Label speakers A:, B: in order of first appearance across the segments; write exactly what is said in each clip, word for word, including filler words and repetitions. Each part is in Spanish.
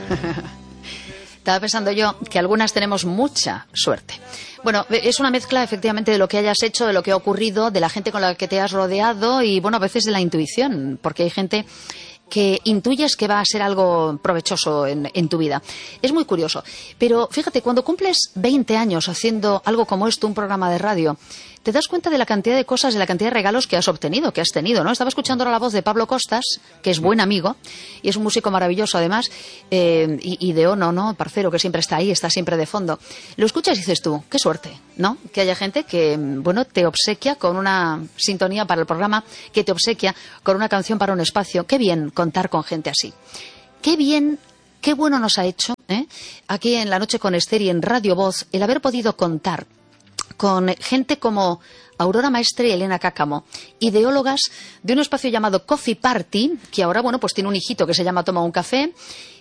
A: Estaba pensando yo que algunas tenemos mucha suerte. Bueno, es una mezcla efectivamente de lo que hayas hecho, de lo que ha ocurrido, de la gente con la que te has rodeado y, bueno, a veces de la intuición, porque hay gente que intuyes que va a ser algo provechoso en, en tu vida. Es muy curioso. Pero fíjate, cuando cumples veinte años haciendo algo como esto, un programa de radio, te das cuenta de la cantidad de cosas, de la cantidad de regalos que has obtenido, que has tenido, ¿no? Estaba escuchando ahora la voz de Pablo Costas, que es buen amigo, y es un músico maravilloso además, eh, y, y de Ono, ¿no? Parcero, que siempre está ahí, está siempre de fondo. Lo escuchas y dices tú, qué suerte, ¿no? Que haya gente que, bueno, te obsequia con una sintonía para el programa, que te obsequia con una canción para un espacio. Qué bien contar con gente así. Qué bien, qué bueno nos ha hecho, ¿eh? Aquí en La Noche con Esther y en Radio Voz, el haber podido contar con gente como Aurora Maestre y Elena Cáccamo, ideólogas de un espacio llamado Coffee Party, que ahora, bueno, pues tiene un hijito que se llama Toma un Café,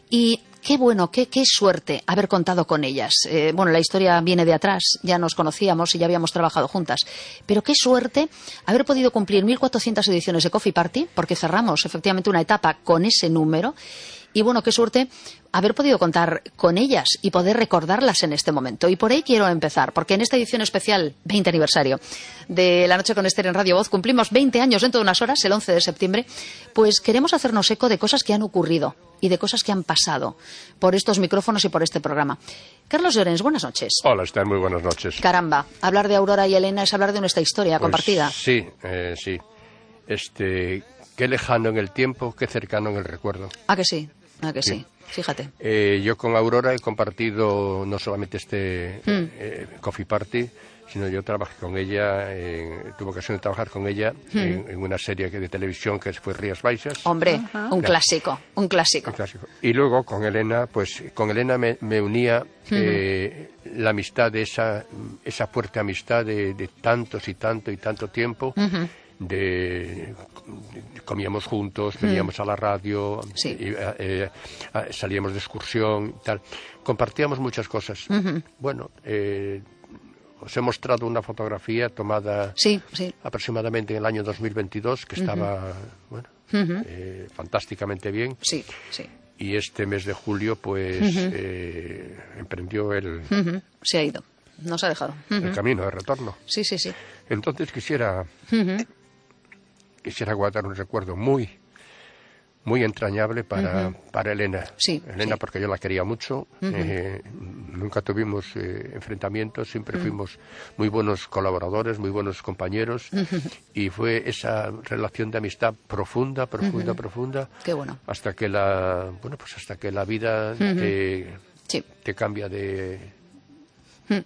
A: y qué bueno, qué, qué suerte haber contado con ellas. Eh, bueno, la historia viene de atrás, ya nos conocíamos y ya habíamos trabajado juntas, pero qué suerte haber podido cumplir mil cuatrocientas ediciones de Coffee Party, porque cerramos efectivamente una etapa con ese número. Y bueno, qué suerte haber podido contar con ellas y poder recordarlas en este momento. Y por ahí quiero empezar, porque en esta edición especial, veinte aniversario de La Noche con Esther en Radio Voz, cumplimos veinte años dentro de unas horas, el once de septiembre, pues queremos hacernos eco de cosas que han ocurrido y de cosas que han pasado por estos micrófonos y por este programa. Carlos Llorens, buenas noches.
B: Hola, Esther, muy buenas noches.
A: Caramba, hablar de Aurora y Elena es hablar de nuestra historia
B: pues,
A: compartida.
B: Sí, eh, sí. Este, qué lejano en el tiempo, qué cercano en el recuerdo.
A: ¿Ah, que sí? Ah, que sí,
B: sí.
A: Fíjate.
B: Eh, yo con Aurora he compartido no solamente este
A: mm.
B: eh, Coffee Party, sino yo trabajé con ella, eh, tuve ocasión de trabajar con ella mm. en, en una serie de televisión que fue Rías Baixas.
A: Hombre, uh-huh. un clásico, un clásico.
B: Un clásico. Y luego con Elena, pues con Elena me, me unía mm. eh, la amistad, de esa, esa fuerte amistad de, de tantos y tanto y tanto tiempo. Uh-huh. De, de comíamos juntos, veníamos mm. a la radio,
A: sí.
B: y, eh, eh, salíamos de excursión, tal, compartíamos muchas cosas. Uh-huh. Bueno, eh, os he mostrado una fotografía tomada
A: sí, sí.
B: aproximadamente en el año dos mil veintidós que uh-huh. estaba, bueno, uh-huh. eh, fantásticamente bien.
A: Sí, sí.
B: Y este mes de julio, pues, uh-huh. eh, emprendió el...
A: Uh-huh. Se ha ido, nos ha dejado. Uh-huh.
B: El camino de retorno.
A: Sí, sí, sí.
B: Entonces quisiera... Uh-huh. Quisiera guardar un recuerdo muy, muy entrañable para, uh-huh. para Elena.
A: Sí,
B: Elena,
A: sí.
B: porque yo la quería mucho. Uh-huh. Eh, nunca tuvimos eh, enfrentamientos, siempre uh-huh. fuimos muy buenos colaboradores, muy buenos compañeros. Uh-huh. Y fue esa relación de amistad profunda, profunda, uh-huh. profunda.
A: Qué bueno.
B: Hasta que la, bueno, pues hasta que la vida uh-huh. te,
A: sí.
B: te cambia de... Uh-huh.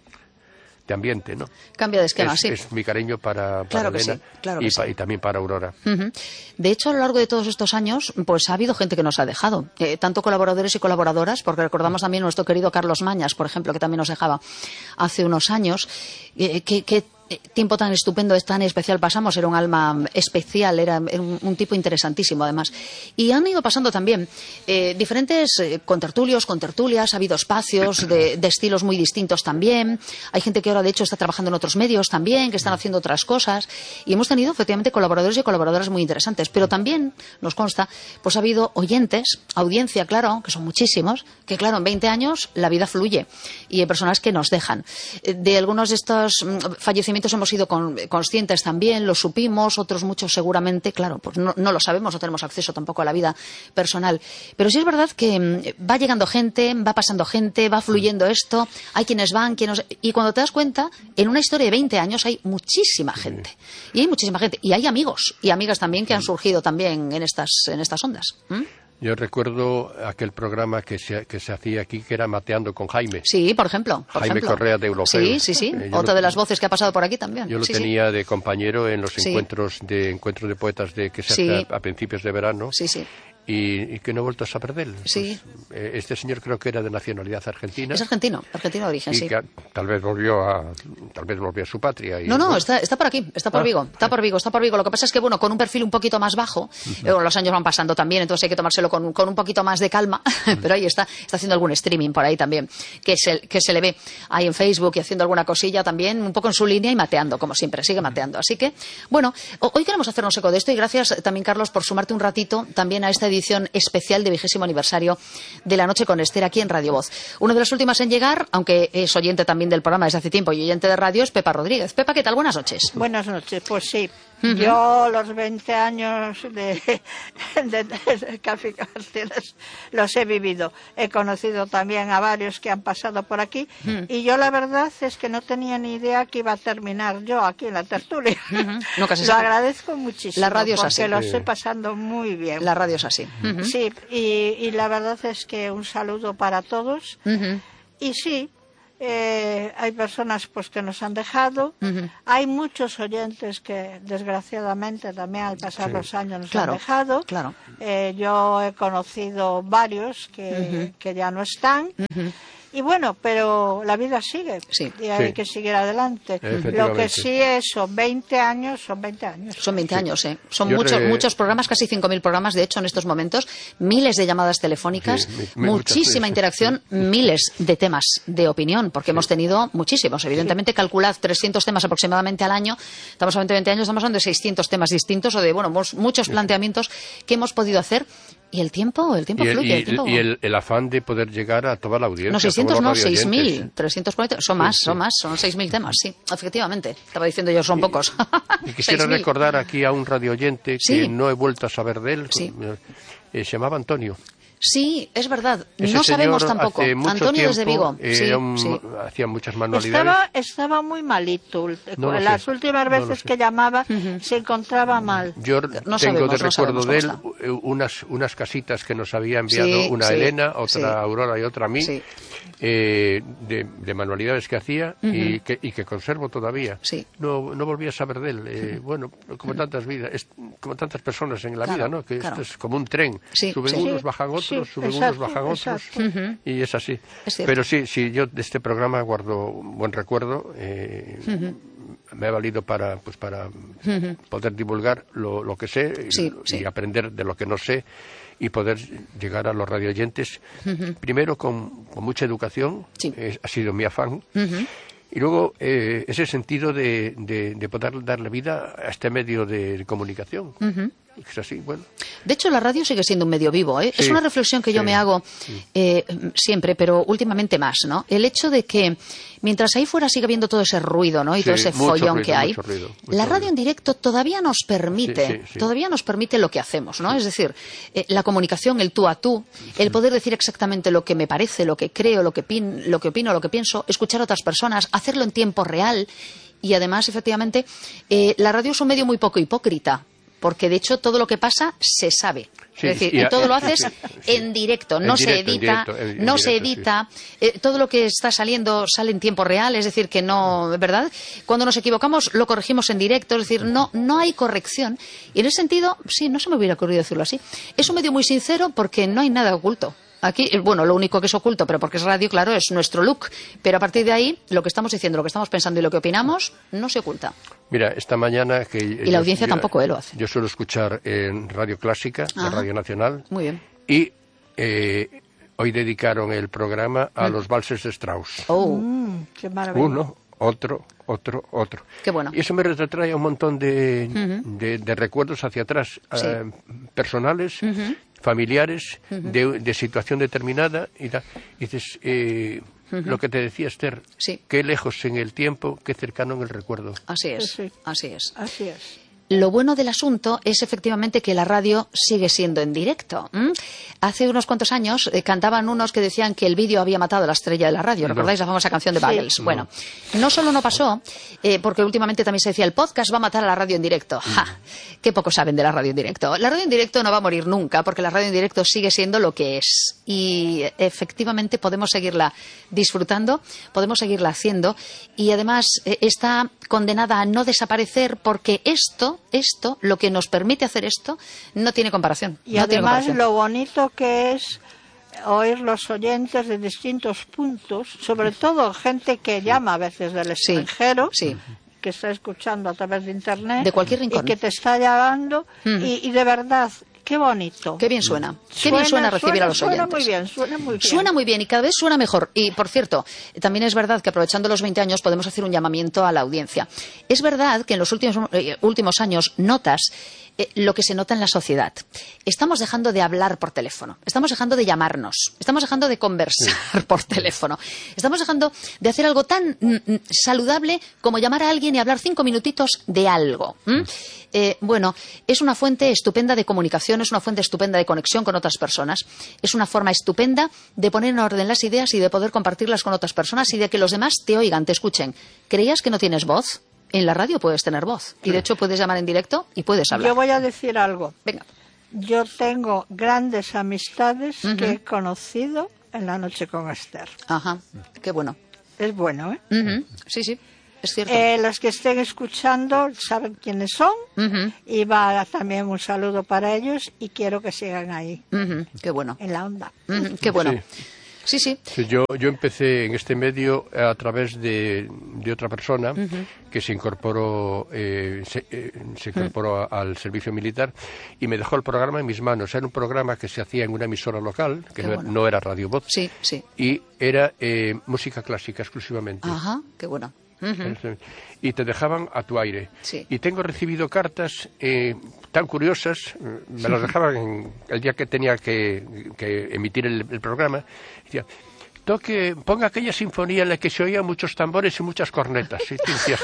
B: de ambiente, ¿no?
A: Cambia de esquema,
B: es,
A: sí.
B: Es mi cariño para, para
A: claro
B: Elena
A: sí, claro
B: y,
A: sí.
B: pa, y también para Aurora.
A: Uh-huh. De hecho, a lo largo de todos estos años, pues ha habido gente que nos ha dejado, eh, tanto colaboradores y colaboradoras, porque recordamos también a nuestro querido Carlos Mañas, por ejemplo, que también nos dejaba hace unos años, eh, que... que tiempo tan estupendo, tan especial pasamos, era un alma especial, era un, un tipo interesantísimo además. Y han ido pasando también eh, diferentes eh, contertulios, contertulias, ha habido espacios de, de estilos muy distintos también, hay gente que ahora de hecho está trabajando en otros medios también, que están haciendo otras cosas, y hemos tenido efectivamente colaboradores y colaboradoras muy interesantes, pero también nos consta, pues ha habido oyentes, audiencia, claro, que son muchísimos, que claro, en veinte años la vida fluye, y hay personas que nos dejan. De algunos de estos fallecimientos hemos sido con, conscientes también, lo supimos, otros muchos seguramente, claro, pues no, no lo sabemos, no tenemos acceso tampoco a la vida personal. Pero sí es verdad que va llegando gente, va pasando gente, va fluyendo esto, hay quienes van, quienes... Y cuando te das cuenta, en una historia de veinte años hay muchísima gente. Y hay muchísima gente. Y hay amigos y amigas también que han surgido también en estas, en estas ondas. ¿Mm?
B: Yo recuerdo aquel programa que se, que se hacía aquí, que era Mateando con Jaime.
A: Sí, por ejemplo. Por
B: Jaime
A: ejemplo.
B: Correa de Europeo.
A: Sí, sí, sí.
B: Eh,
A: Otra
B: lo,
A: de las voces que ha pasado por aquí también.
B: Yo lo
A: sí,
B: tenía
A: sí.
B: de compañero en los
A: sí.
B: encuentros de encuentros de poetas de que se
A: sí.
B: hace a, a principios de verano.
A: Sí, sí.
B: Y, y que no he vuelto a saber de él.
A: Sí.
B: Pues, eh, este señor creo que era de nacionalidad argentina.
A: Es argentino, argentino de origen,
B: y
A: sí.
B: que a, tal vez volvió a tal vez volvió a su patria. Y,
A: no, no,
B: bueno.
A: está, está por aquí, está por
B: ah.
A: Vigo, está por Vigo, está por Vigo. Lo que pasa es que, bueno, con un perfil un poquito más bajo, uh-huh. eh, los años van pasando también, entonces hay que tomárselo con, con un poquito más de calma, uh-huh. pero ahí está, está haciendo algún streaming por ahí también, que se, que se le ve ahí en Facebook y haciendo alguna cosilla también, un poco en su línea y mateando, como siempre, sigue mateando. Así que, bueno, hoy queremos hacernos eco de esto y gracias también, Carlos, por sumarte un ratito también a esta edición edición especial de vigésimo aniversario de La Noche con Esther aquí en Radio Voz. Una de las últimas en llegar, aunque es oyente también del programa desde hace tiempo y oyente de radio, es Pepa Rodríguez. Pepa, ¿qué tal? Buenas noches.
C: Buenas noches, pues sí. Uh-huh. Yo los veinte años de, de, de calificaciones los he vivido. He conocido también a varios que han pasado por aquí uh-huh. y yo la verdad es que no tenía ni idea que iba a terminar yo aquí en la tertulia. Uh-huh.
A: Nunca se
C: lo agradezco muchísimo.
A: La radio es
C: porque
A: así.
C: Porque lo estoy pasando muy bien.
A: La radio es así. Uh-huh.
C: Sí, y, y la verdad es que un saludo para todos. Uh-huh. Y sí, Eh, hay personas pues que nos han dejado, uh-huh. hay muchos oyentes que desgraciadamente también al pasar sí. los años nos
A: claro,
C: han dejado.
A: Claro.
C: Eh, yo he conocido varios que, uh-huh. que ya no están. Uh-huh. Y bueno, pero la vida sigue
A: sí.
C: y hay
B: sí.
C: que seguir adelante. Lo que sí es, son veinte años, son veinte años.
A: Son veinte
B: sí.
A: años, ¿eh? Son
B: Yo
A: muchos
B: re...
A: muchos programas, casi cinco mil programas, de hecho, en estos momentos, miles de llamadas telefónicas, sí, mi, muchísima interacción, sí. miles de temas de opinión, porque sí. hemos tenido muchísimos. Evidentemente, sí. calculad trescientos temas aproximadamente al año, estamos hablando de veinte años, estamos hablando de seiscientos temas distintos o de, bueno, muchos planteamientos que hemos podido hacer. Y el tiempo, el tiempo
B: y el,
A: fluye.
B: Y,
A: el, tiempo...
B: y el, el afán de poder llegar a toda la audiencia.
A: No, seiscientos no, seis mil, trescientos cuarenta, son más, sí, sí. son más, son seis mil temas, sí, efectivamente. Estaba diciendo yo, son
B: y,
A: pocos.
B: Y quisiera recordar aquí a un radioyente que
A: sí.
B: no he vuelto a saber de él,
A: sí.
B: eh, se llamaba Antonio.
A: Sí, es verdad.
B: Ese
A: no sabemos tampoco.
B: Antonio
A: tiempo, desde Vigo.
B: Eh,
A: sí,
B: un,
A: sí.
B: Hacía muchas manualidades.
C: Estaba, estaba muy malito.
B: No
C: Las
B: sé.
C: últimas veces
B: no
C: que llamaba uh-huh. se encontraba mal.
B: Yo
A: no
B: tengo
A: sabemos,
B: de recuerdo
A: no
B: de él unas, unas casitas que nos había enviado
A: sí,
B: una
A: sí,
B: Elena, otra
A: sí.
B: Aurora y otra a mí,
A: sí.
B: eh, de, de manualidades que hacía
A: uh-huh.
B: y, que, y que conservo todavía.
A: Sí.
B: No, no volví a saber de él. Eh, uh-huh. Bueno, como tantas vidas, es, como tantas personas en la
A: claro,
B: vida, ¿no? Que
A: claro.
B: esto es como un tren.
A: Sí,
B: suben
A: sí.
B: unos, bajan otros,
C: sí,
B: suben
C: exacto,
B: unos, bajan otros.
A: Uh-huh.
B: Y es así.
A: Es
B: Pero sí, sí, yo de este programa guardo un buen recuerdo. Eh, uh-huh. Me ha valido para, pues, para uh-huh. poder divulgar lo, lo que sé
A: sí,
B: y,
A: sí.
B: y aprender de lo que no sé y poder llegar a los radioyentes, uh-huh. primero con, con mucha educación,
A: sí.
B: eh, ha sido mi afán,
A: uh-huh.
B: y luego eh, ese sentido de, de, de poder darle vida a este medio de, de comunicación. Uh-huh. Es así, bueno.
A: De hecho, la radio sigue siendo un medio vivo, ¿eh? Sí, es una reflexión que sí, yo me hago eh, siempre, pero últimamente más, ¿no? El hecho de que mientras ahí fuera sigue habiendo todo ese ruido, ¿no? Y sí, todo ese follón
B: ruido,
A: que hay,
B: ruido,
A: la radio en directo todavía nos permite,
B: sí, sí, sí.
A: todavía nos permite lo que hacemos, ¿no? Sí. Es decir, eh, la comunicación, el tú a tú, el poder decir exactamente lo que me parece, lo que creo, lo que, pin, lo que opino, lo que pienso, escuchar a otras personas, hacerlo en tiempo real y además, efectivamente, eh, la radio es un medio muy poco hipócrita. Porque, de hecho, todo lo que pasa se sabe. Sí, es decir, y, y todo lo haces sí, sí. en directo, no en se directo, edita, en directo, en, no en se directo, edita. Sí. Eh, todo lo que está saliendo sale en tiempo real, es decir, que no, ¿verdad? Cuando nos equivocamos lo corregimos en directo, es decir, no, no hay corrección. Y en ese sentido, sí, no se me hubiera ocurrido decirlo así. Es un medio muy sincero porque no hay nada oculto. Aquí, bueno, lo único que es oculto, pero porque es radio, claro, es nuestro look. Pero a partir de ahí, lo que estamos diciendo, lo que estamos pensando y lo que opinamos, no se oculta.
B: Mira, esta mañana que...
A: Y la audiencia
B: yo,
A: tampoco, ¿eh? Lo hace.
B: Yo suelo escuchar en Radio Clásica, en Radio Nacional.
A: Muy bien.
B: Y eh, hoy dedicaron el programa a mm. los valses de Strauss.
A: Oh,
C: mm, qué maravilla.
B: Uno, otro, otro, otro.
A: Qué bueno.
B: Y eso me retrotrae un montón de, uh-huh. de, de recuerdos hacia atrás,
A: sí.
B: eh, personales, uh-huh. familiares, uh-huh. de, de situación determinada. Y, da, y dices, eh, uh-huh. lo que te decía Esther,
A: sí.
B: qué lejos en el tiempo, qué cercano en el recuerdo.
A: Así es,
C: sí, sí.
A: así es.
C: Así es.
A: Lo bueno del asunto es efectivamente que la radio sigue siendo en directo. ¿Mm? Hace unos cuantos años eh, cantaban unos que decían que el vídeo había matado a la estrella de la radio. ¿Recordáis no. la famosa canción de Buggles? Sí. Bueno, no solo no pasó, eh, porque últimamente también se decía el podcast va a matar a la radio en directo. ¡Ja! Qué poco saben de la radio en directo. La radio en directo no va a morir nunca, porque la radio en directo sigue siendo lo que es. Y efectivamente podemos seguirla disfrutando, podemos seguirla haciendo, y además eh, está condenada a no desaparecer porque esto Esto, lo que nos permite hacer esto, no tiene comparación.
C: Y
A: no
C: además
A: tiene comparación.
C: Lo bonito que es oír los oyentes de distintos puntos, sobre todo gente que llama a veces del extranjero,
A: sí, sí.
C: que está escuchando a través de internet,
A: de cualquier rincón.
C: Y que te está llamando, mm. y, y de verdad... Qué bonito.
A: Qué bien suena. Qué
C: suena,
A: bien suena recibir
C: suena,
A: a los oyentes.
C: Suena muy bien, suena muy bien.
A: Suena muy bien y cada vez suena mejor. Y, por cierto, también es verdad que aprovechando los veinte años podemos hacer un llamamiento a la audiencia. Es verdad que en los últimos, eh, últimos años notas eh, lo que se nota en la sociedad. Estamos dejando de hablar por teléfono, estamos dejando de llamarnos, estamos dejando de conversar sí. por teléfono, estamos dejando de hacer algo tan mm, saludable como llamar a alguien y hablar cinco minutitos de algo. ¿Mm? Eh, bueno, es una fuente estupenda de comunicación, es una fuente estupenda de conexión con otras personas, es una forma estupenda de poner en orden las ideas y de poder compartirlas con otras personas y de que los demás te oigan, te escuchen. ¿Creías que no tienes voz? En la radio puedes tener voz y de hecho puedes llamar en directo y puedes hablar.
C: Yo voy a decir algo.
A: Venga.
C: Yo tengo grandes amistades uh-huh. que he conocido en La Noche con Esther.
A: Ajá, qué bueno.
C: Es bueno, ¿eh?
A: Uh-huh. Sí, sí. Es cierto.
C: Eh, los que estén escuchando saben quiénes son uh-huh. y va también un saludo para ellos y quiero que sigan ahí.
A: Uh-huh. Qué bueno.
C: En la onda.
A: Uh-huh. Qué bueno.
B: Sí.
A: Sí, sí.
B: sí yo, yo empecé en este medio a través de, de otra persona uh-huh. que se incorporó, eh, se, eh, se incorporó uh-huh. al servicio militar y me dejó el programa en mis manos. Era un programa que se hacía en una emisora local, que no, bueno. no era Radio Voz,
A: sí, sí.
B: y era eh, música clásica exclusivamente.
A: Ajá, qué bueno.
B: Uh-huh. Y te dejaban a tu aire.
A: Sí.
B: Y tengo recibido cartas eh, tan curiosas, me las dejaban en el día que tenía que, que emitir el, el programa. Decía, toque, ponga aquella sinfonía en la que se oían muchos tambores y muchas cornetas. Y tú decías,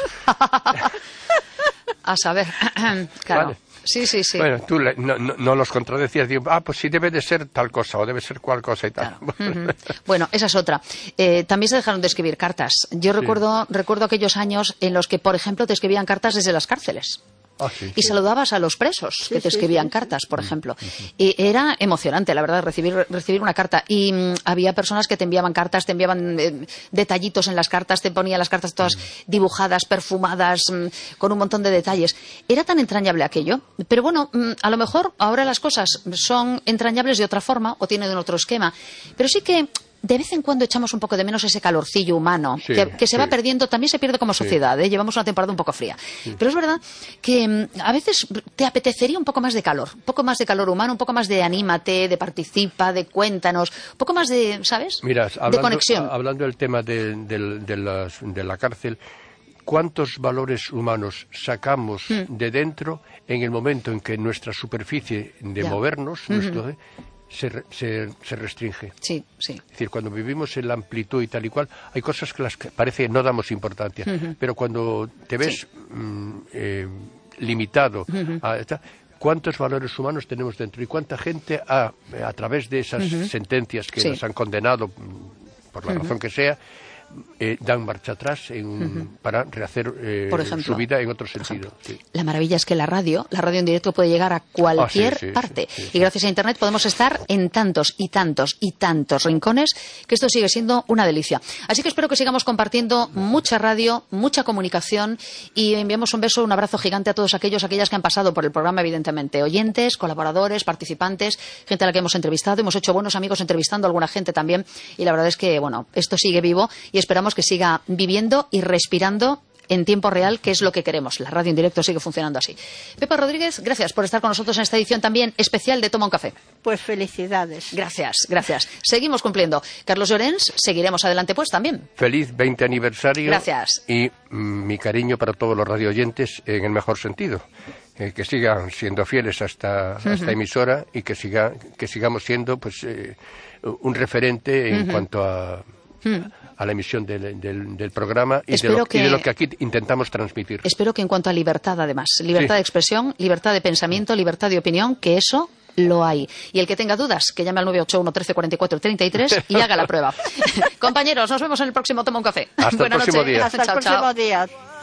A: a saber, claro.
B: Vale.
A: Sí, sí, sí.
B: Bueno, tú le, no, no, no los contradecías, digo, ah, pues sí debe de ser tal cosa o debe ser cual cosa y tal.
A: Claro. Uh-huh. Bueno, esa es otra. Eh, también se dejaron de escribir cartas. Yo sí. recuerdo, recuerdo aquellos años en los que, por ejemplo, te escribían cartas desde las cárceles.
B: Ah, sí,
A: y
B: sí.
A: saludabas a los presos
C: sí,
A: que te
C: sí,
A: escribían
C: sí,
A: cartas, por
C: sí.
A: ejemplo. Y era emocionante, la verdad, recibir, recibir una carta. Y mmm, había personas que te enviaban cartas, te enviaban eh, detallitos en las cartas, te ponían las cartas todas dibujadas, perfumadas, mmm, con un montón de detalles. Era tan entrañable aquello. Pero bueno, mmm, a lo mejor ahora las cosas son entrañables de otra forma o tienen otro esquema. Pero sí que de vez en cuando echamos un poco de menos ese calorcillo humano,
B: sí,
A: que, que se
B: sí.
A: va perdiendo, también se pierde como sociedad, sí. ¿eh? Llevamos una temporada un poco fría. Sí. Pero es verdad que mmm, a veces te apetecería un poco más de calor, un poco más de calor humano, un poco más de anímate, de participa, de cuéntanos, un poco más de, ¿sabes?
B: Mira, hablando,
A: de conexión.
B: Hablando del tema de, de, de, las, de la cárcel, ¿cuántos valores humanos sacamos mm. de dentro en el momento en que nuestra superficie de ya. movernos, mm-hmm. nuestro... Se, se, se restringe.
A: Sí, sí.
B: Es decir, cuando vivimos en la amplitud y tal y cual, hay cosas que las que parece no damos importancia, uh-huh. pero cuando te ves sí. mm, eh, limitado uh-huh. a esta, ¿cuántos valores humanos tenemos dentro? Y cuánta gente ha, a través de esas uh-huh. sentencias que sí. nos han condenado, por la uh-huh. razón que sea, Eh, dan marcha atrás en, uh-huh. para rehacer eh,
A: por ejemplo,
B: su vida en otro sentido. Sí.
A: La maravilla es que la radio, la radio en directo puede llegar a cualquier
B: ah, sí, sí,
A: parte.
B: Sí, sí,
A: y gracias a Internet podemos estar en tantos y tantos y tantos rincones que esto sigue siendo una delicia. Así que espero que sigamos compartiendo mucha radio, mucha comunicación y enviamos un beso, un abrazo gigante a todos aquellos, aquellas que han pasado por el programa, evidentemente. Oyentes, colaboradores, participantes, gente a la que hemos entrevistado. Hemos hecho buenos amigos entrevistando a alguna gente también y la verdad es que, bueno, esto sigue vivo y esperamos que siga viviendo y respirando en tiempo real, que es lo que queremos. La radio en directo sigue funcionando así. Pepa Rodríguez, gracias por estar con nosotros en esta edición también especial de Toma un Café.
C: Pues felicidades.
A: Gracias, gracias. Seguimos cumpliendo. Carlos Llorens, seguiremos adelante pues también.
B: Feliz veinte aniversario.
A: Gracias.
B: Y mm, mi cariño para todos los radioyentes en el mejor sentido. Eh, que sigan siendo fieles a esta, a esta uh-huh. emisora y que, siga, que sigamos siendo pues eh, un referente en uh-huh. cuanto a... Uh-huh. a la emisión del, del, del programa y de, lo, que, y de lo que aquí intentamos transmitir.
A: Espero que en cuanto a libertad, además, libertad
B: sí.
A: de expresión, libertad de pensamiento, libertad de opinión, que eso lo hay. Y el que tenga dudas, que llame al nueve ocho uno, trece, cuarenta y cuatro, treinta y tres y haga la prueba. Compañeros, nos vemos en el próximo Toma un Café.
B: Hasta
A: Buenas
B: el próximo
A: noches.
B: día.
C: Hasta el
A: chao,
C: próximo
A: chao.
C: día.